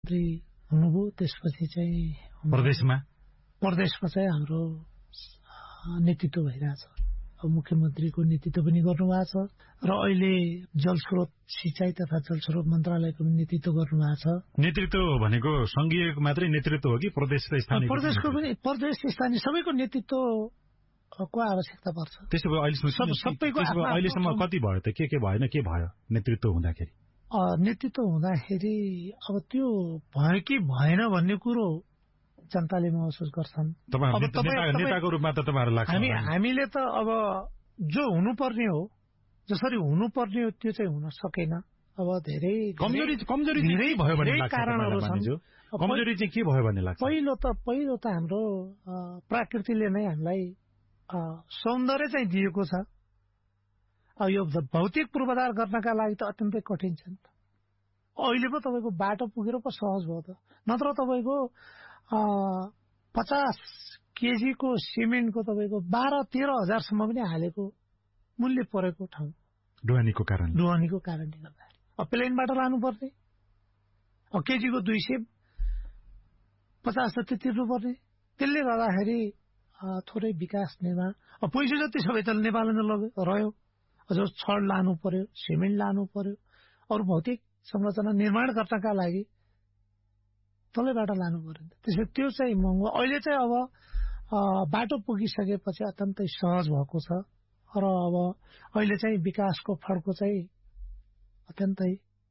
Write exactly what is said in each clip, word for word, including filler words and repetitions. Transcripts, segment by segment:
हुनुभयो। त्यसपछि चाहिँ प्रदेशमा प्रदेशमा चाहिँ हाम्रो नेतृत्व भइरहेछ। अब मुख्यमन्त्रीको नेतृत्व पनि गर्नुभएको छ र अहिले जलस्रोत सिंचाई तथा जलस्रोत मन्त्रालयको पनि नेतृत्व गर्नुभएको छ। नेतृत्व भनेको संघीय मात्रै नेतृत्व हो कि प्रदेश र स्थानीय? प्रदेशको पनि, प्रदेश स्थानीय सबैको नेतृत्वको आवश्यकता पर्छ। त्यसो भए अहिलेसम्म सबैको अहिलेसम्म कति भयो त? के के भएन, के भयो नेतृत्व हुँदाखेरि? नेतृत्व हुँदाखेरि अब त्यो भयो कि भएन भन्ने कुरो जनताले महसुस गर्छन्। नेताको रूपमा त तपाईँहरू लाग्छ? हामी हामीले त अब जो हुनुपर्ने हो, जसरी हुनुपर्ने हो त्यो चाहिँ हुन सकेन। अब धेरै कमजोरी कमजोरी धेरै भयो भन्ने लाग्छ। कारणहरू छन्। कमजोरी चाहिँ के भयो भन्ने लाग्छ? पहिलो त पहिलो त हाम्रो प्रकृतिले नै हामीलाई सौन्दर्य चाहिँ दिएको छ। अब यो भौतिक पूर्वाधार गर्नका लागि त अत्यन्तै कठिन छ नि त। अहिले पो तपाईँको बाटो पुगेर पो सहज भयो त। नत्र तपाईँको पचास केजीको सिमेन्टको तपाईँको बाह्र तेह्र हजारसम्म पनि हालेको मूल्य परेको ठाउँ ढुवानीको कारण ढुवानीको कारणले गर्दाखेरि अब प्लेनबाट लानुपर्ने, अब केजीको दुई सय पचास जति तिर्नुपर्ने। त्यसले गर्दाखेरि थोरै विकास निर्माण, अब पैसा जति सबै त नेपालमा रह्यो। अझ छड लानु पर्यो, सिमेन्ट लानु पर्यो, अरू भौतिक संरचना निर्माण गर्नका लागि तलैबाट लानु पर्यो। त्यसो त्यो चाहिँ महँगो। अहिले चाहिँ अब बाटो पुगिसकेपछि अत्यन्तै सहज भएको छ र अब अहिले चाहिँ विकासको फड्को चाहिँ अत्यन्तै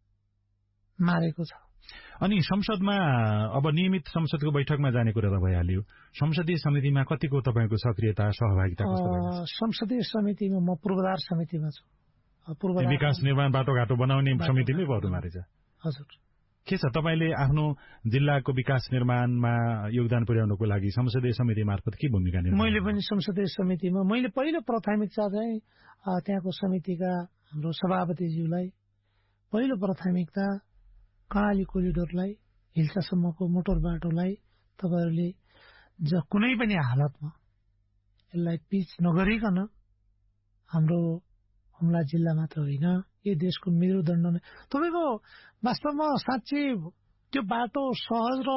मारेको छ। अनि संसदमा अब नियमित संसदको बैठकमा जाने कुरा त भइहाल्यो। संसदीय समितिमा कतिको तपाईँको सक्रियता सहभागिता कस्तो भयो? संसदीय समितिमा म पूर्वाधार समितिमा छु। पूर्वाधार विकास निर्माण बाटोघाटो बनाउने समितिमै पर्नुमा रहेछ। हजुर। के छ तपाईँले आफ्नो जिल्लाको विकास निर्माणमा योगदान पुर्याउनको लागि संसदीय समिति मार्फत के भूमिका निर्वाह? मैले पनि संसदीय समितिमा मैले पहिलो प्राथमिकता चाहिँ त्यहाँको समितिका हाम्रो सभापतिज्यूलाई पहिलो प्राथमिकता कर्णाली कोरिडोरलाई, हिल्सासम्मको मोटर बाटोलाई तपाईँहरूले ज कुनै पनि हालतमा यसलाई पिच नगरिकन हाम्रो हुम्ला जिल्ला मात्र होइन यो देशको मेरुदण्ड नै तपाईँको वास्तवमा साँच्चै त्यो बाटो सहज र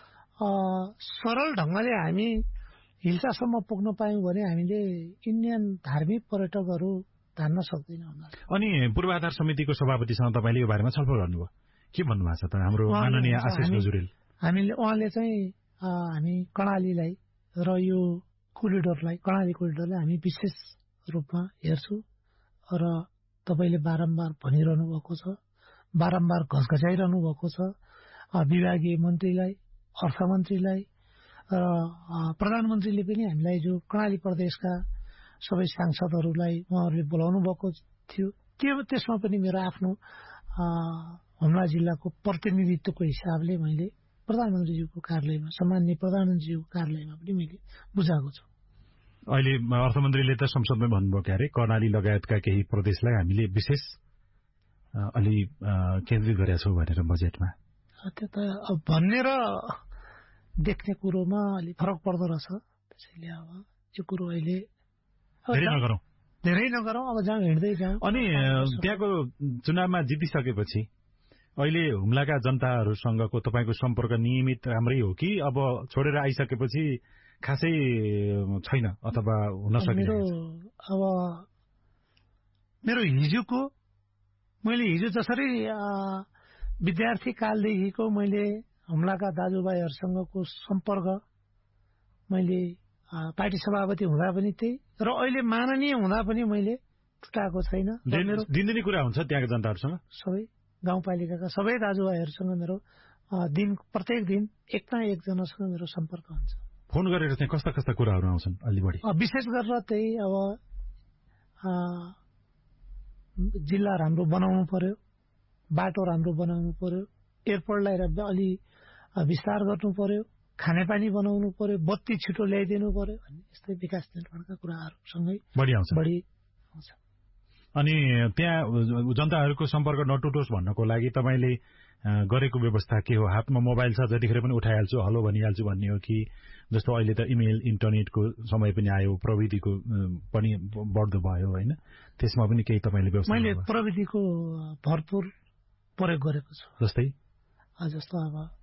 सरल ढंगले हामी हिल्सासम्म पुग्न पायौं भने हामीले इन्डियन धार्मिक पर्यटकहरू धान्न सक्दैनौँ। अनि पूर्वाधार समितिको सभापतिसँग तपाईँले यो बारेमा छलफल गर्नुभयो? के भन्नुभएको छ त हाम्रो माननीय आशिष गजुरेल? हामीले उहाँले चाहिँ हामी कर्णालीलाई र यो कोरिडोरलाई कर्णाली कोरिडोरलाई हामी विशेष रूपमा हेर्छौं र तपाईले बारम्बार भनिरहनु भएको छ, बारम्बार घसघसाइरहनु भएको छ विभागीय मन्त्रीलाई, अर्थमन्त्रीलाई र प्रधानमन्त्रीले पनि हामीलाई जो कर्णाली प्रदेशका सबै सांसदहरूलाई उहाँहरूले बोलाउनु भएको थियो। त्यो त्यसमा पनि मेरो आफ्नो हुम्ला जिल्लाको प्रतिनिधित्वको हिसाबले मैले प्रधानमन्त्रीज्यूको कार्यालयमा सम्माननीय प्रधानमन्त्रीज्यूको कार्यालयमा पनि मैले बुझाएको छु। अहिले अर्थमन्त्रीले त संसदमै भन्नुभयो क्यारे कर्णाली लगायतका केही प्रदेशलाई हामीले विशेष अलि केन्द्रित गरेका छौं भनेर बजेटमा। त्यो त अब भन्ने र देख्ने कुरोमा अलि फरक पर्दो रहेछ। त्यसैले अब यो कुरो अहिले धेरै नगरौं धेरै नगरौं अब जहाँ हिँड्दै जाउँ। अनि त्यहाँको चुनावमा जितिसकेपछि अहिले हुम्लाका जनताहरूसँगको तपाईको सम्पर्क नियमित राम्रै हो कि अब छोडेर आइसकेपछि खासै छैन अथवा हुन सक्दैन? मेरो अब मेरो हिजोको मैले हिजो जसरी विद्यार्थी कालदेखिको मैले हुम्लाका दाजुभाइहरूसँगको सम्पर्क मैले पार्टी सभापति हुँदा पनि त्यही र अहिले माननीय हुँदा पनि मैले छुटाएको छैन। दिनदिनै कुरा हुन्छ त्यहाँका जनताहरूसँग? सबै गाउँपालिकाका सबै दाजुभाइहरूसँग मेरो दिन प्रत्येक दिन एक न एकजनासँग मेरो सम्पर्क हुन्छ। फोन गरेर चाहिँ कस्ता कस्ता कुराहरू आउँछन् अलि बढी? विशेष गरेर त्यही अब जिल्ला राम्रो बनाउनु पर्यो, बाटो राम्रो बनाउनु पर्यो, एयरपोर्टलाई अलि विस्तार गर्नु पर्यो, खानेपानी बनाउनु पर्यो, बत्ती छिटो ल्याइदिनु पर्यो भन्ने यस्तै विकास निर्माणका कुराहरूसँगै बढी आउँछ बढी आउँछ। अनि त्यहाँ जनताहरूको सम्पर्क नटुटोस् भन्नको लागि तपाईले गरेको व्यवस्था के हो? हातमा मोबाइल छ जतिखेर पनि उठाइहाल्छु हलो भनिहाल्छु भन्ने हो कि जस्तो अहिले त इमेल इन्टरनेटको समय पनि आयो, प्रविधिको पनि बढ्दो भयो हैन? त्यसमा पनि केही तपाईले व्यवस्था? मैले प्रविधिको भरपूर प्रयोग गरेको छु। जस्तै जस्तो अब